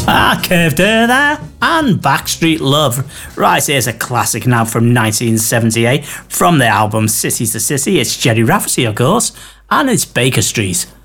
Curved Her there, and Backstreet Love. Right, here's a classic now from 1978 from the album City to City. It's Gerry Rafferty, of course, and it's Baker Street.